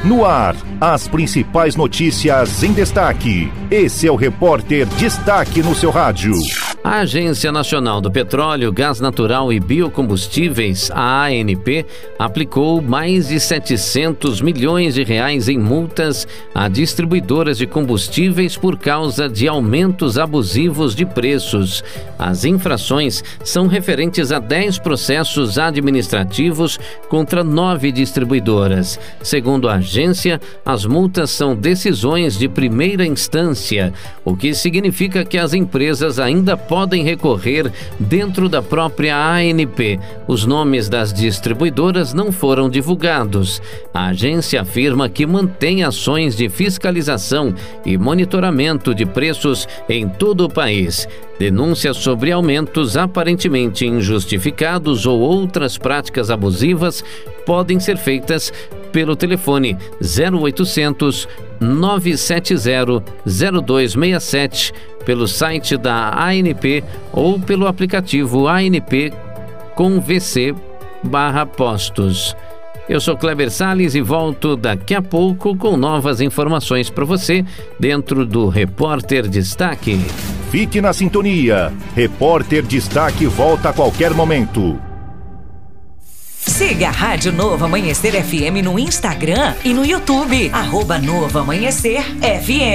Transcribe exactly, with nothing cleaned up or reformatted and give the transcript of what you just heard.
No ar, as principais notícias em destaque. Esse é o Repórter Destaque no seu rádio. A Agência Nacional do Petróleo, Gás Natural e Biocombustíveis, a A N P, aplicou mais de setecentos milhões de reais em multas a distribuidoras de combustíveis por causa de aumentos abusivos de preços. As infrações são referentes a dez processos administrativos contra nove distribuidoras. Segundo a agência, as multas são decisões de primeira instância, o que significa que as empresas ainda podem recorrer dentro da própria A N P. Os nomes das distribuidoras não foram divulgados. A agência afirma que mantém ações de fiscalização e monitoramento de preços em todo o país. Denúncias sobre aumentos aparentemente injustificados ou outras práticas abusivas podem ser feitas pelo telefone zero oitocentos, nove sete zero, zero dois seis sete, pelo site da A N P ou pelo aplicativo A N P com V C barra postos. Eu sou Kleber Salles e volto daqui a pouco com novas informações para você dentro do Repórter Destaque. Fique na sintonia. Repórter Destaque volta a qualquer momento. Siga a Rádio Novo Amanhecer F M no Instagram e no YouTube. Arroba Novo Amanhecer F M.